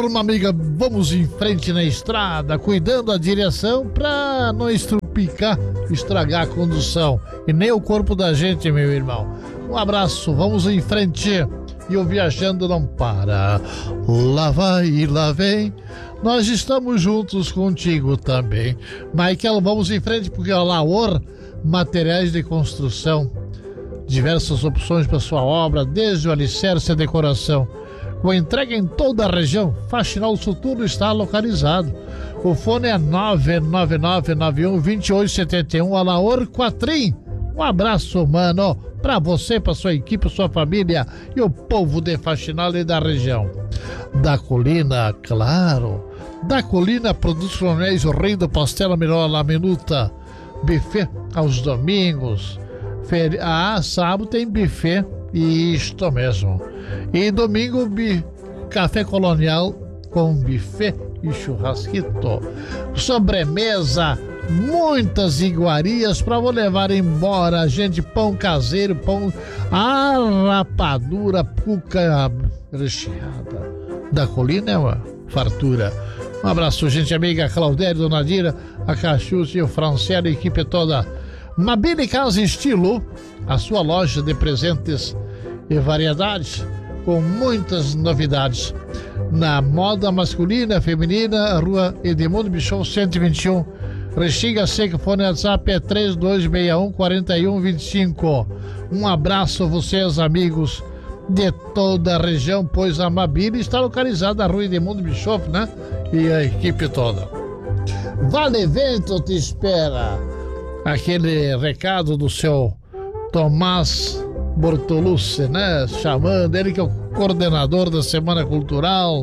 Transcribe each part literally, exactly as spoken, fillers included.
Turma amiga, vamos em frente na estrada, cuidando a direção pra não estrupicar, estragar a condução e nem o corpo da gente, meu irmão. Um abraço, vamos em frente. E o Viajando Não Para. Lá vai e lá vem. Nós estamos juntos contigo também. Michael, vamos em frente porque a Laor Materiais de Construção, diversas opções para sua obra, desde o alicerce à decoração, com entrega em toda a região. Faxinal Soturno está localizado. O fone é nove nove nove nove um dois oito sete um, a Laor Quatrim. Um abraço, mano, para você, para sua equipe, sua família e o povo de Faxinal e da região. Da Colina, claro. Da Colina, produtos coloniais, o rei do pastel, a melhor la minuta. Buffet aos domingos. Feri... Ah, sábado tem buffet. Isto mesmo. E domingo, bi... café colonial com buffet e churrasquito. Sobremesa, muitas iguarias para vou levar embora. Gente, pão caseiro, pão, a rapadura, cuca recheada. Da Colina é uma fartura. Um abraço, gente amiga, Claudério, Dona Dira, a Cachuça e o Franciele, a equipe toda. Mabini Casa Estilo, a sua loja de presentes e variedades, com muitas novidades. Na moda masculina, feminina, Rua Edmundo Bichon cento e vinte e um, Restinga Seca, fone WhatsApp é três dois seis um quatro um dois cinco. Um abraço a vocês, amigos de toda a região, pois a Mabini está localizada na Rua Edmundo Bichon, né? E a equipe toda. Vale Vento te espera. Aquele recado do seu Tomás Bortolucci, né? Chamando ele, que é o coordenador da Semana Cultural.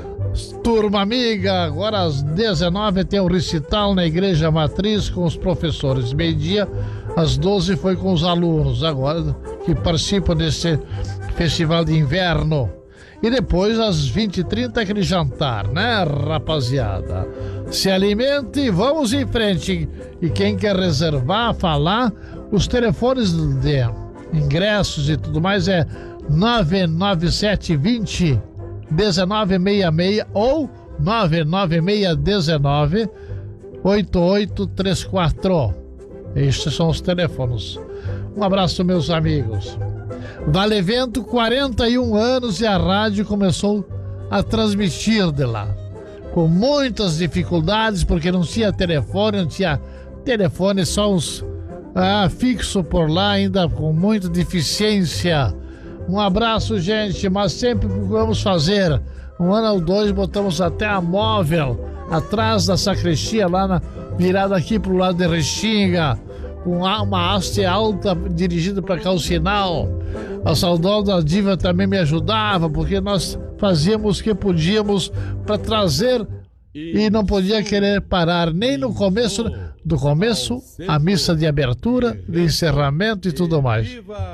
Turma amiga, agora às dezenove tem um recital na Igreja Matriz com os professores. Meio-dia, às doze foi com os alunos, agora que participam desse festival de inverno. E depois, às vinte e trinta, aquele jantar, né, rapaziada? Se alimente e vamos em frente. E quem quer reservar, falar, os telefones de ingressos e tudo mais é nove nove sete vinte dezenove sessenta e seis ou nove nove seis dezenove oito oito três quatro. Estes são os telefones. Um abraço, meus amigos. Vale Vento, quarenta e um anos, e a rádio começou a transmitir de lá. Com muitas dificuldades, porque não tinha telefone, não tinha telefone, só uns ah, fixo por lá, ainda com muita deficiência. Um abraço, gente, mas sempre vamos fazer. Um ano ou dois, botamos até a móvel atrás da sacristia, lá na virada aqui pro lado de Restinga, com uma haste alta dirigida para cá o sinal. A saudosa Diva também me ajudava, porque nós fazíamos o que podíamos para trazer e não podia querer parar nem no começo, do começo, a missa de abertura, de encerramento e tudo mais.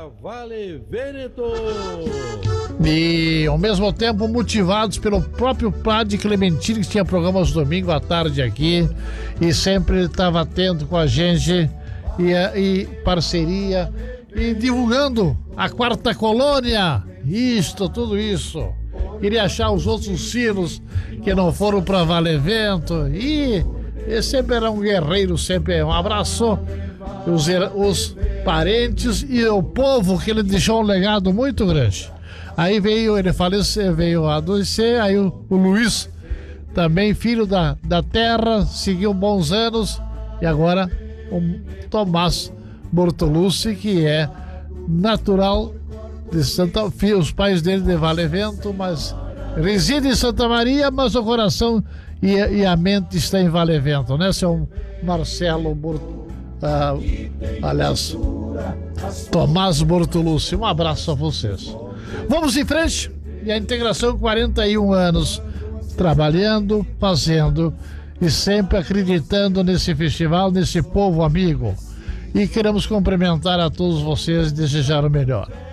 E ao mesmo tempo motivados pelo próprio Padre Clementino, que tinha programas domingo à tarde aqui e sempre estava atento com a gente e, e parceria e divulgando a quarta colônia, isto, tudo isso. Queria achar os outros sinos que não foram para Vale Vento e, e sempre era um guerreiro, sempre. Um abraço os, os parentes e o povo, que ele deixou um legado muito grande. Aí veio, ele faleceu, veio a adoecer, aí o, o Luiz, também filho da, da terra, seguiu bons anos, e agora o Tomás Bortolucci, que é natural de Santa, os pais dele de Vale Vento, mas reside em Santa Maria, mas o coração e, e a mente está em Vale Vento, né, seu Marcelo Bort... ah, aliás, Tomás Bortolucci. Um abraço a vocês. Vamos em frente. E a integração, quarenta e um anos trabalhando, fazendo e sempre acreditando nesse festival, nesse povo amigo. E queremos cumprimentar a todos vocês e desejar o melhor.